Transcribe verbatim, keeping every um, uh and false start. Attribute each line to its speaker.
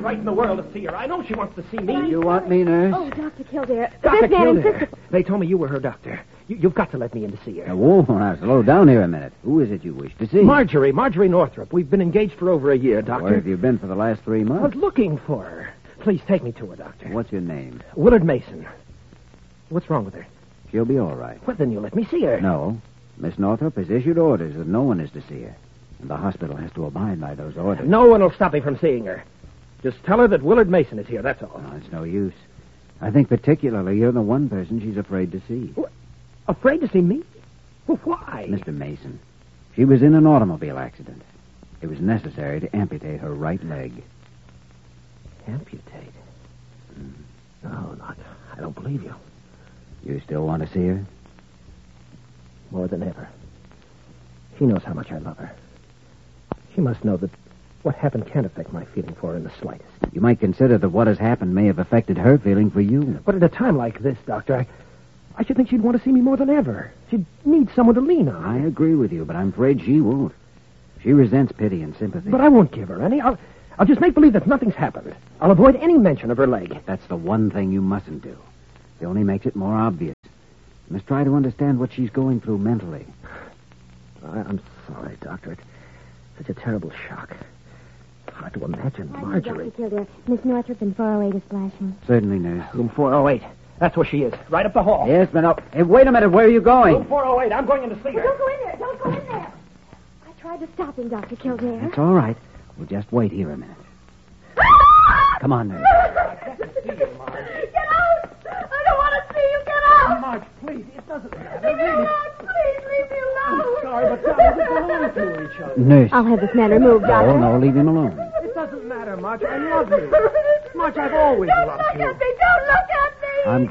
Speaker 1: right in the world to see her. I know she wants to see me.
Speaker 2: You want me, nurse?
Speaker 3: Oh, Doctor Kildare.
Speaker 1: Doctor
Speaker 3: This man
Speaker 1: Kildare.
Speaker 3: insisted...
Speaker 1: They told me you were her doctor. You, you've got to let me in to see her.
Speaker 2: Now, whoa, now, slow down here a minute. Who is it you wish to see?
Speaker 1: Marjorie, Marjorie Northrop. We've been engaged for over a year, Doctor.
Speaker 2: Where have you been for the last three
Speaker 1: I was
Speaker 2: months?
Speaker 1: looking for her. Please take me to her, Doctor.
Speaker 2: What's your name?
Speaker 1: Willard Mason. What's wrong with her?
Speaker 2: She'll be all right.
Speaker 1: Well, then you let me see her.
Speaker 2: No. Miss Northrop has issued orders that no one is to see her. And the hospital has to abide by those orders.
Speaker 1: No one will stop me from seeing her. Just tell her that Willard Mason is here, that's all.
Speaker 2: No, it's no use. I think particularly you're the one person she's afraid to see.
Speaker 1: What? Afraid to see me? Well, why?
Speaker 2: Mister Mason, she was in an automobile accident. It was necessary to amputate her right leg.
Speaker 1: Amputate? Mm. No, not. I don't believe you.
Speaker 2: You still want to see her?
Speaker 1: More than ever. She knows how much I love her. She must know that what happened can't affect my feeling for her in the slightest.
Speaker 2: You might consider that what has happened may have affected her feeling for you.
Speaker 1: But at a time like this, Doctor, I, I should think she'd want to see me more than ever. She'd need someone to lean on.
Speaker 2: I agree with you, but I'm afraid she won't. She resents pity and sympathy.
Speaker 1: But I won't give her any. I'll, I'll just make believe that nothing's happened. I'll avoid any mention of her leg.
Speaker 2: That's the one thing you mustn't do. It only makes it more obvious. You must try to understand what she's going through mentally.
Speaker 1: I, I'm sorry, Doctor. It's such a terrible shock. Hard to imagine
Speaker 3: Hi,
Speaker 1: Marjorie.
Speaker 3: Doctor Kildare. Miss Northrop in four oh eight is flashing.
Speaker 2: Certainly, nurse.
Speaker 1: Room four oh eight. That's where she is. Right up the hall.
Speaker 2: Yes, but no. Hey, wait a minute. Where are you going?
Speaker 1: Room four oh eight. I'm going in to see her.
Speaker 3: Don't go in there. Don't go in there. I tried to stop him, Doctor Kildare.
Speaker 2: That's all right. We'll just wait here a minute. Come on, nurse.
Speaker 3: Get out! I don't want to see you. Get out!
Speaker 1: Marge, please. It doesn't matter.
Speaker 3: Leave me alone. Please, leave me alone.
Speaker 1: I'm sorry, but doctors belong to each other.
Speaker 2: Nurse.
Speaker 3: I'll have this man removed, Doctor.
Speaker 2: No, no, leave him alone.
Speaker 1: It doesn't matter, Marge. I love you. Marge, I've always
Speaker 3: Don't
Speaker 1: loved
Speaker 3: look
Speaker 1: you.
Speaker 3: at me.